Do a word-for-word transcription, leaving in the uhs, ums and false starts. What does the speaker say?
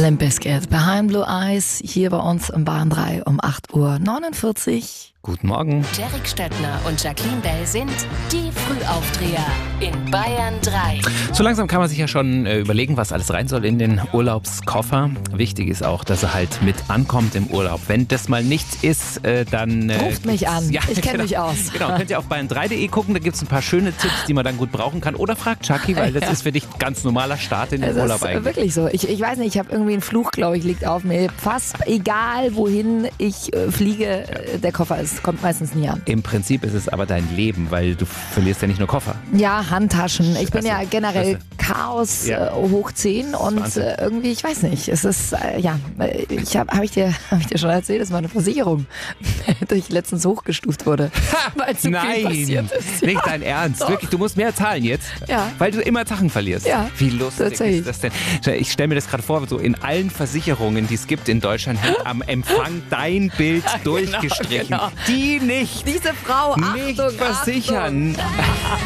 Limp Bizkit, Behind Blue Eyes, hier bei uns im Bayern drei um acht Uhr neunundvierzig. Guten Morgen. Derek Stöckner und Jacqueline Bell sind die Frühaufdreher in Bayern drei. So langsam kann man sich ja schon äh, überlegen, was alles rein soll in den Urlaubskoffer. Wichtig ist auch, dass er halt mit ankommt im Urlaub. Wenn das mal nichts ist, äh, dann... Äh, Ruft mich an, ja, ich kenne genau, mich aus. Genau, könnt ihr auf bayern drei punkt de gucken, da gibt es ein paar schöne Tipps, die man dann gut brauchen kann. Oder fragt Chucky, weil das Ja. ist für dich ganz normaler Start in den Es Urlaub ist eigentlich. wirklich so. Ich, ich weiß nicht, ich habe irgendwie einen Fluch, glaube ich, liegt auf mir. Fast egal, wohin ich äh, fliege, äh, der Koffer ist, kommt meistens nie an. Im Prinzip ist es aber dein Leben, weil du verlierst ja nicht nur Koffer. Ja, Handtaschen. Ich bin Also, ja generell Schlüssel. Chaos Ja. äh, hoch zehn und Wahnsinn. äh, irgendwie, ich weiß nicht, es ist, äh, ja, äh, ich habe hab ich, dir, hab ich dir schon erzählt, dass meine Versicherung durch letztens hochgestuft wurde. Weil zu viel Nein, passiert ist. nicht dein Ernst. Doch. Wirklich, du musst mehr zahlen jetzt, Ja. weil du immer Sachen verlierst. Ja, Wie lustig tatsächlich. ist das denn? Ich stelle mir das gerade vor, so in allen Versicherungen, die es gibt in Deutschland, hängt am Empfang dein Bild durchgestrichen. genau. Die nicht. Diese Frau, Nicht Achtung, versichern.